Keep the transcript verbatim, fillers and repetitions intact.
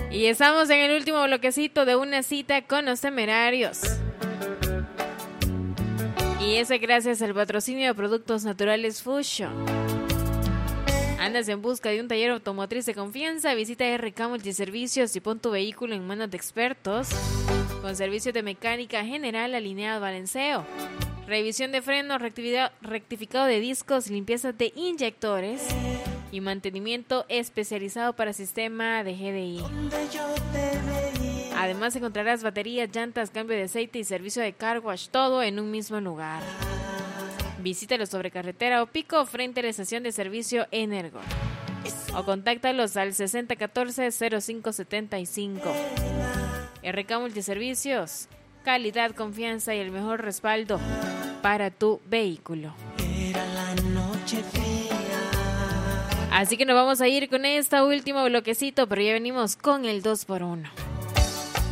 Y estamos en el último bloquecito de Una Cita con los Temerarios. Y eso gracias al patrocinio de Productos Naturales Fusion. ¿Andas en busca de un taller automotriz de confianza? Visita R K Multiservicios y pon tu vehículo en manos de expertos con servicios de mecánica general alineado balanceo, revisión de frenos, rectificado de discos, limpieza de inyectores y mantenimiento especializado para sistema de G D I. Además encontrarás baterías, llantas, cambio de aceite y servicio de car wash, todo en un mismo lugar. Visítalos sobre carretera o pico frente a la estación de servicio Energo. O contáctalos al sesenta catorce cero cinco setenta y cinco. R K Multiservicios, calidad, confianza y el mejor respaldo para tu vehículo. Era la noche fría. Así que nos vamos a ir con esta último bloquecito, pero ya venimos con el dos por uno.